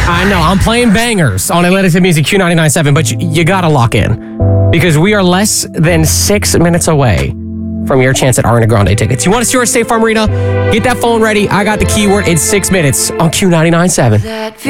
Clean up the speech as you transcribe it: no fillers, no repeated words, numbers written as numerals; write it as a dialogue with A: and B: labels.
A: I know, I'm playing bangers on Atlantic Music Q99.7, but you got to lock in because we are less than 6 minutes away from your chance at Ariana Grande tickets. You want to see our State Farm Arena? Get that phone ready. I got the keyword. It's 6 minutes on Q99.7.